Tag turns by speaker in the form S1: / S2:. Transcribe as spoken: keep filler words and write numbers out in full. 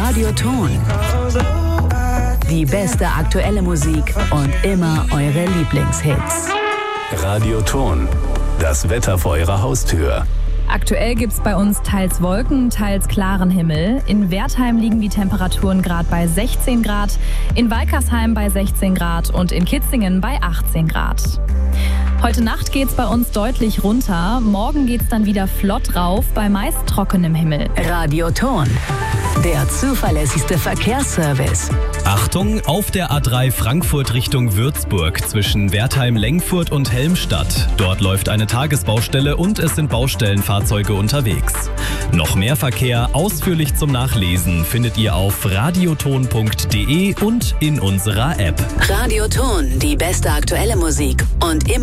S1: Radioton. Die beste aktuelle Musik und immer eure Lieblingshits.
S2: Radioton. Das Wetter vor eurer Haustür.
S3: Aktuell gibt es bei uns teils Wolken, teils klaren Himmel. In Wertheim liegen die Temperaturen gerade bei sechzehn Grad, in Walkersheim bei sechzehn Grad und in Kitzingen bei achtzehn Grad. Heute Nacht geht's bei uns deutlich runter. Morgen geht's dann wieder flott rauf bei meist trockenem Himmel.
S1: Radioton. Der zuverlässigste Verkehrsservice.
S4: Achtung, auf der A drei Frankfurt Richtung Würzburg zwischen Wertheim-Lengfurt und Helmstadt. Dort läuft eine Tagesbaustelle und es sind Baustellenfahrzeuge unterwegs. Noch mehr Verkehr ausführlich zum Nachlesen findet ihr auf radioton punkt de und in unserer App.
S1: Radioton, die beste aktuelle Musik und immer